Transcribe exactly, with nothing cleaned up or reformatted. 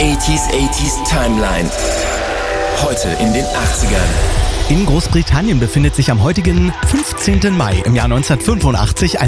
achtziger achtziger Timeline. Heute in den achtzigern. In Großbritannien befindet sich am heutigen fünfzehnten Mai im Jahr neunzehnhundertfünfundachtzig ein